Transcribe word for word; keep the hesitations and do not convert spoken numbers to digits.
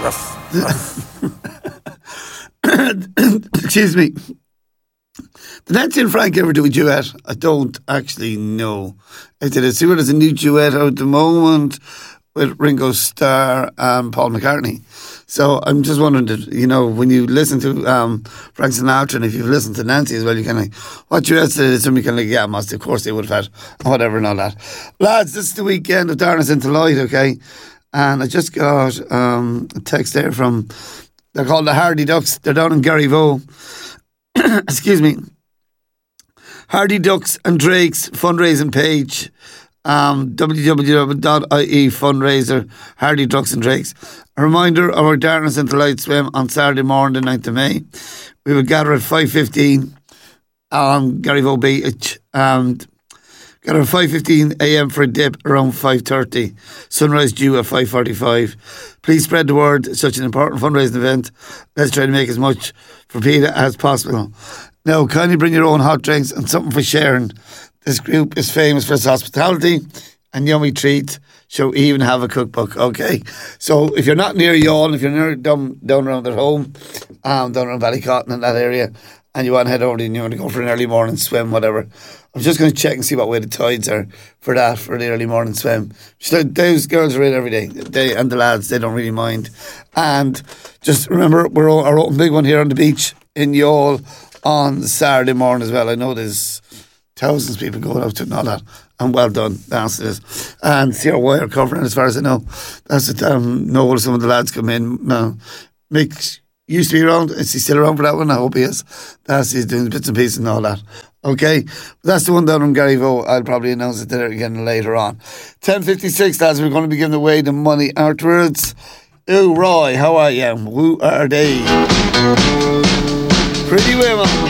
Ruff, ruff. Excuse me. Did Nancy and Frank ever do a duet? I don't actually know. I did. I see where there's a new duet out at the moment with Ringo Starr and Paul McCartney. So I'm just wondering, that, you know, when you listen to um, Frank Sinatra, and if you've listened to Nancy as well, you can like, what duets did somebody can like, yeah, must of course they would have had, whatever and all that. Lads, this is the weekend of Darkness into Light, okay? And I just got um, a text there from, they're called the Hardy Ducks. They're down in Garryvoe. Excuse me. Hardy Ducks and Drake's fundraising page, um, w w w dot i e fundraiser, Hardy Ducks and Drake's. A reminder of our Darkness into Light swim on Saturday morning, the ninth of May. We will gather at five fifteen on Garryvoe Beach, and gather at five fifteen a m for a dip around five thirty. Sunrise due at five forty-five. Please spread the word. It's such an important fundraising event. Let's try to make as much for PETA as possible. Now, kindly bring your own hot drinks and something for sharing. This group is famous for its hospitality and yummy treats. So even have a cookbook, okay? So if you're not near Yawn, if you're near down, down around at home, um, down around Ballycotton in that area, and you want to head over there and you want to go for an early morning swim, whatever, I'm just going to check and see what way the tides are for that, for the early morning swim. So those girls are in every day, they, and the lads, they don't really mind. And just remember, we're all, our own big one here on the beach in Youghal on Saturday morning as well. I know there's thousands of people going out to and all that. And well done, that's it. And C R Y are covering as far as I know. That's it. Um, know some of the lads come in. No, Mick used to be around. Is he still around for that one? I hope he is. That's he's doing bits and pieces and all that. Okay, that's the one down in Garryvoe. I'll probably announce it there again later on. ten fifty-six, lads. We're going to be giving away the money afterwards. Ooh, Roy, how are you? Who are they? Pretty women.